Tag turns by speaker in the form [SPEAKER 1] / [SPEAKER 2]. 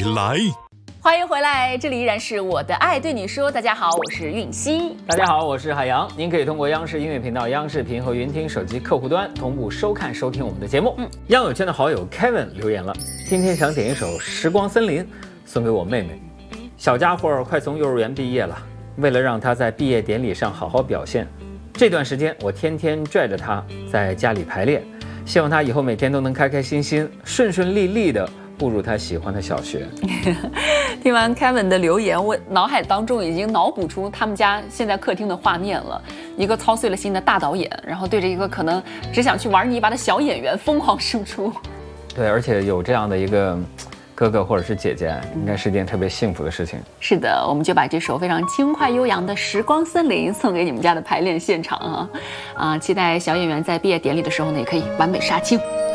[SPEAKER 1] 来。
[SPEAKER 2] 欢迎回来，这里依然是我的爱对你说。大家好，我是韵熙。
[SPEAKER 3] 大家好，我是海洋。您可以通过央视音乐频道、央视频和云听手机客户端同步收看、收听我们的节目。央友圈的好友 Kevin 留言了，今天想点一首《时光森林》送给我妹妹。小家伙快从幼儿园毕业了，为了让她在毕业典礼上好好表现，这段时间我天天拽着她在家里排练，希望她以后每天都能开开心心、顺顺利利的步入他喜欢的小学。
[SPEAKER 2] 听完 Kevin 的留言，我脑海当中已经脑补出他们家现在客厅的画面了：一个操碎了心的大导演，然后对着一个可能只想去玩泥巴的小演员疯狂输出。
[SPEAKER 3] 对，而且有这样的一个哥哥或者是姐姐，应该是一件特别幸福的事情。
[SPEAKER 2] 是的，我们就把这首非常轻快悠扬的《时光森林》送给你们家的排练现场啊！期待小演员在毕业典礼的时候呢，也可以完美杀青。